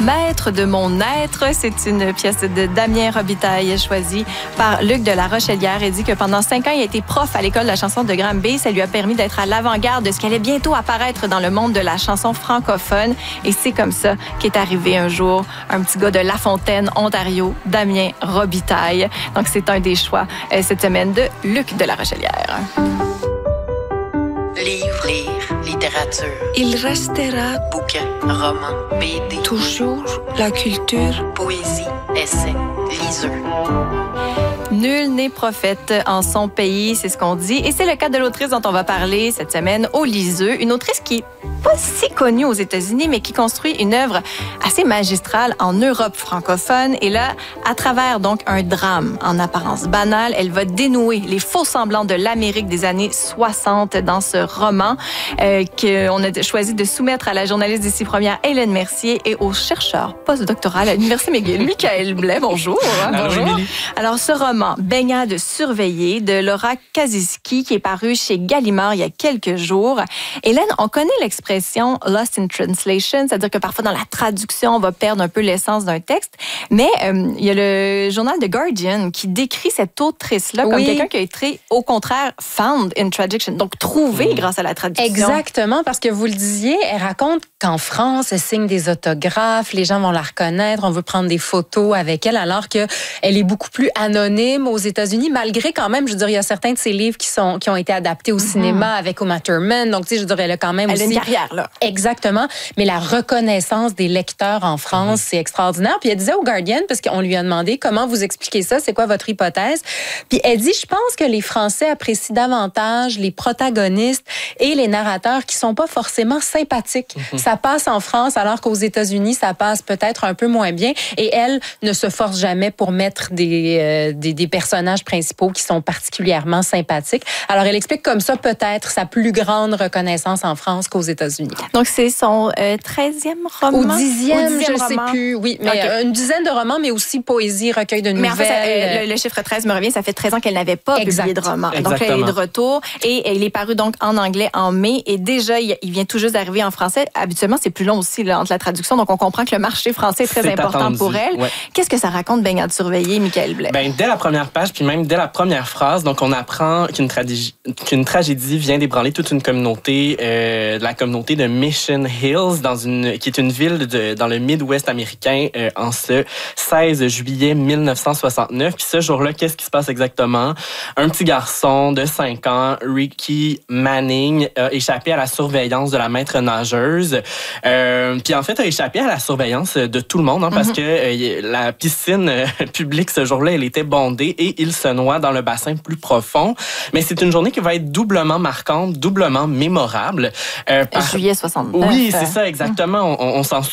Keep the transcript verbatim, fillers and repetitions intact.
Maître de mon être. C'est une pièce de Damien Robitaille choisie par Luc de la Rochelière et dit que pendant cinq ans, il a été prof à l'école de la chanson de Granby. Ça lui a permis d'être à l'avant-garde de ce qui allait bientôt apparaître dans le monde de la chanson francophone. Et c'est comme ça qu'est arrivé un jour un petit gars de La Fontaine, Ontario, Damien Robitaille. Donc, c'est un des choix euh, cette semaine de Luc de la Rochelière. Livre, lire, littérature. Il restera Bouquin, roman, B D. toujours la culture. Poésie, essai, liseux. Nul n'est prophète en son pays, c'est ce qu'on dit. Et c'est le cas de l'autrice dont on va parler cette semaine, au Liseux. Une autrice qui est pas si connue aux États-Unis, mais qui construit une œuvre assez magistrale en Europe francophone. Et là, à travers donc un drame en apparence banal, elle va dénouer les faux semblants de l'Amérique des années soixante dans ce roman euh, qu'on a choisi de soumettre à la journaliste d'ici première, Hélène Mercier, et au chercheur postdoctoral à l'Université McGill, Michael Blais. Bonjour. Bonjour, Émilie. Alors, ce roman, Baignade surveillée, de Laura Kaczynski, qui est paru chez Gallimard il y a quelques jours. Hélène, on connaît l'expression « lost in translation », c'est-à-dire que parfois, dans la traduction, on va perdre un peu l'essence d'un texte. Mais euh, il y a le journal The Guardian qui décrit cette autrice-là comme oui. quelqu'un qui a été, au contraire, « found in traduction », donc trouvé mmh. grâce à la traduction. Exactement, parce que vous le disiez, elle raconte qu'en France, elle signe des autographes, les gens vont la reconnaître, on veut prendre des photos avec elle, alors qu'elle est beaucoup plus anonyme aux États-Unis, malgré quand même, je veux dire, il y a certains de ses livres qui, sont, qui ont été adaptés au mm-hmm. cinéma avec Uma Thurman, donc tu sais, je dirais, elle a quand même elle aussi... Elle a une carrière, là. Exactement, mais la reconnaissance des lecteurs en France, mm-hmm. c'est extraordinaire. Puis elle disait au Guardian, parce qu'on lui a demandé comment vous expliquez ça, c'est quoi votre hypothèse? Puis elle dit, je pense que les Français apprécient davantage les protagonistes et les narrateurs qui sont pas forcément sympathiques. Mm-hmm. Ça passe en France, alors qu'aux États-Unis, ça passe peut-être un peu moins bien. Et elle ne se force jamais pour mettre des, euh, des, des personnages principaux qui sont particulièrement sympathiques. Alors, elle explique comme ça peut-être sa plus grande reconnaissance en France qu'aux États-Unis. Donc, c'est son euh, treizième roman? Au dixième, Au dixième je ne sais plus. Oui, mais okay. une dizaine de romans, mais aussi poésie, recueil de nouvelles. Mais en fait, ça, euh, le, le chiffre treize me revient, ça fait treize ans qu'elle n'avait pas exact. publié de roman. Exactement. Donc, là, elle est de retour et il est paru donc en anglais en mai et déjà, il, il vient tout juste d'arriver en français. Habituellement, c'est plus long aussi là, entre la traduction, donc on comprend que le marché français est très c'est important attendu. pour elle. Ouais. Qu'est-ce que ça raconte, Baignade surveillée, Michael Blais? Ben, dès la première page, puis même dès la première phrase, donc on apprend qu'une, tradi- qu'une tragédie vient d'ébranler toute une communauté, euh, la communauté de Mission Hills, dans une, qui est une ville de, dans le Midwest américain, euh, en ce seize juillet mille neuf cent soixante-neuf. Puis ce jour-là, qu'est-ce qui se passe exactement? Un petit garçon de cinq ans, Ricky Manning, a échappé à la surveillance de la maître nageuse. Euh, puis en fait, a échappé à la surveillance de tout le monde, hein, parce mm-hmm. que euh, la piscine euh, publique ce jour-là, elle était bondée et il se noie dans le bassin plus profond. Mais c'est une journée qui va être doublement marquante, doublement mémorable. Euh, par... Juillet soixante-neuf. Oui, c'est ça, exactement. On, on s'en